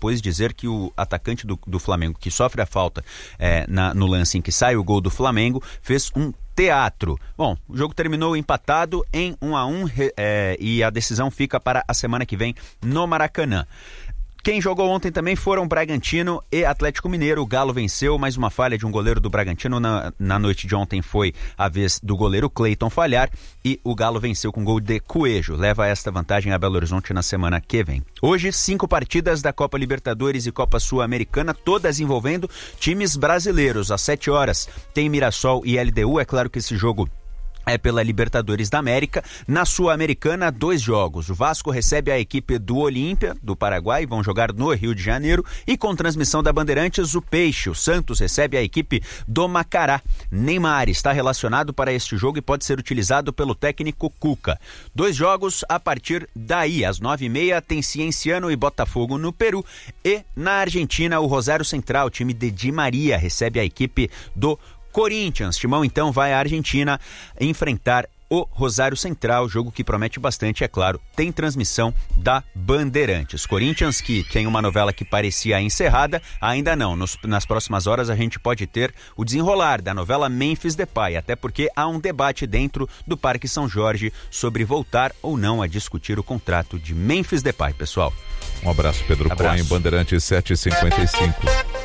depois dizer que o atacante do Flamengo, que sofre a falta no lance em que sai o gol do Flamengo, fez um teatro. Bom, o jogo terminou empatado em 1-1 e a decisão fica para a semana que vem no Maracanã. Quem jogou ontem também foram Bragantino e Atlético Mineiro. O Galo venceu, mais uma falha de um goleiro do Bragantino. Na noite de ontem foi a vez do goleiro Cleiton falhar e o Galo venceu com gol de Coelho. Leva esta vantagem a Belo Horizonte na semana que vem. Hoje, 5 partidas da Copa Libertadores e Copa Sul-Americana, todas envolvendo times brasileiros. Às 7 horas tem Mirassol e LDU. É claro que esse jogo é pela Libertadores da América. Na Sul-Americana, 2 jogos. O Vasco recebe a equipe do Olímpia, do Paraguai, vão jogar no Rio de Janeiro. E com transmissão da Bandeirantes, o Peixe, o Santos, recebe a equipe do Macará. Neymar está relacionado para este jogo e pode ser utilizado pelo técnico Cuca. 2 jogos a partir daí. Às 9h30 tem Cienciano e Botafogo no Peru. E na Argentina, o Rosário Central, time de Di Maria, recebe a equipe do Corinthians. Timão então vai à Argentina enfrentar o Rosário Central, jogo que promete bastante, é claro, tem transmissão da Bandeirantes. Corinthians, que tem uma novela que parecia encerrada, ainda não. Nas próximas horas a gente pode ter o desenrolar da novela Memphis Depay, até porque há um debate dentro do Parque São Jorge sobre voltar ou não a discutir o contrato de Memphis Depay, pessoal. Um abraço, Pedro Cohen, Bandeirantes 7h55.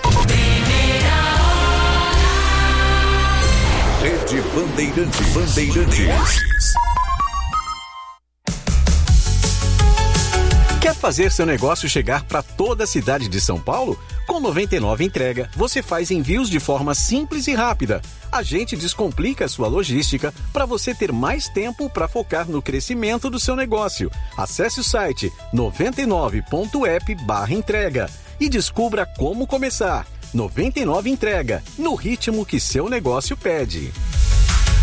Rede Bandeirantes. Quer fazer seu negócio chegar para toda a cidade de São Paulo? Com 99 Entrega, você faz envios de forma simples e rápida. A gente descomplica a sua logística para você ter mais tempo para focar no crescimento do seu negócio. Acesse o site 99.app/entrega e descubra como começar. 99 Entrega, no ritmo que seu negócio pede.